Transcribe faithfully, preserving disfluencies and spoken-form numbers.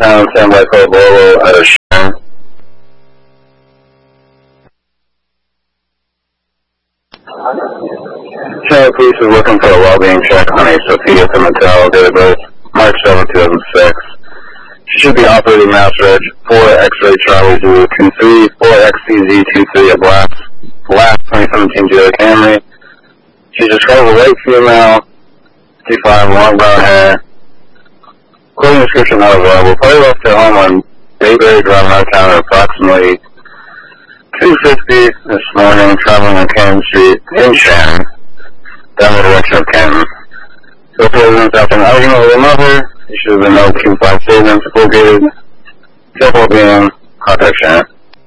pound, ten by four Volvo out of Sharon. Sharon Police is looking for a well-being check on a Sophia Pimentel, date of birth March seventh, two thousand six. She should be operating Mass Reg four X-Ray Charlie Zulu two three, four X C Z two three at Blast, Last twenty seventeen Toyota Camry. She describes a white female, fifty-five, long brown hair. Clothing description not available. Probably left her home on Bayberry Drive, Northtown at approximately two fifty this morning, traveling on Canton Street in Shannon, down the direction of Canton. So for residents after an argument with her mother, you should have been no Q five statements located. Except for being contact Shannon.